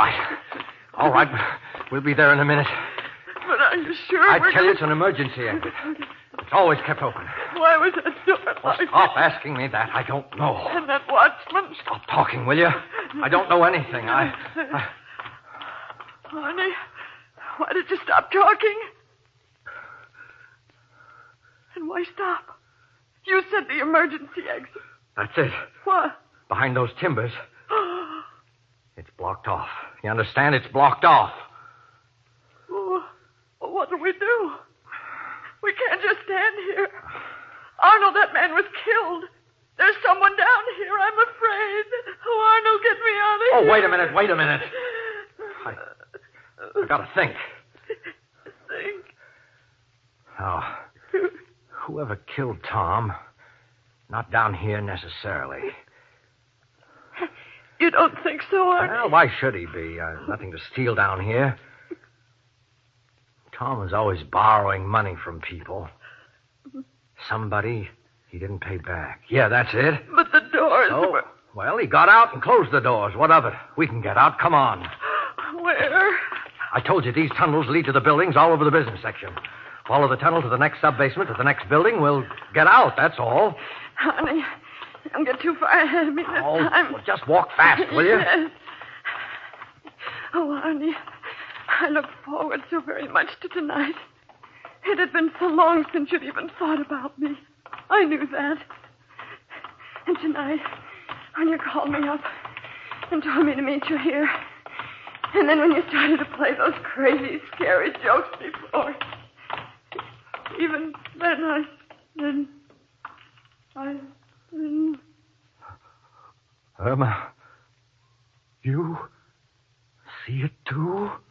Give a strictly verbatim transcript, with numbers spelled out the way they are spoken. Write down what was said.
right. All right. We'll be there in a minute. But are you sure? I we're tell you, gonna... it's an emergency exit. It's always kept open. Why was that door Well, locked? stop asking me that. I don't know. And that watchman? Stop talking, will you? I don't know anything. I... I... Honey, why did you stop talking? And why stop? You said the emergency exit. That's it. What? Behind those timbers. It's blocked off. You understand? It's blocked off. Oh, well, what do we do? We can't just stand here. Arnold, that man was killed. There's someone down here. I'm afraid. Oh, Arnold, get me out of Oh, here. wait a minute. Wait a minute. I, I gotta think. Think? Oh, whoever killed Tom, not down here necessarily. You don't think so, Arnie? Well, why should he be? Uh, nothing to steal down here. Tom was always borrowing money from people. Somebody he didn't pay back. Yeah, that's it. But the doors Oh, were... well, he got out and closed the doors. What of it? We can get out. Come on. Where? I told you these tunnels lead to the buildings all over the business section. Follow the tunnel to the next sub-basement, to the next building. We'll get out, that's all. Honey, don't get too far ahead of me this Oh, time. well, just walk fast, will you? Yes. Oh, honey, I look forward so very much to tonight. It had been so long since you'd even thought about me. I knew that. And tonight, when you called me up and told me to meet you here, and then when you started to play those crazy, scary jokes before, even then I... Then... I... Then... Irma, you see it too?